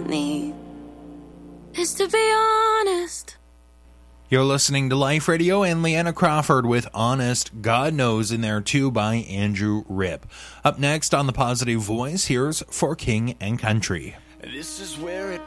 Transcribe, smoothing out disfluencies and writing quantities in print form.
need is to be honest. You're listening to Life Radio and Leanna Crawford with Honest, God Knows in there too by Andrew Ripp. Up next on The Positive Voice, here's For King and Country. This is where it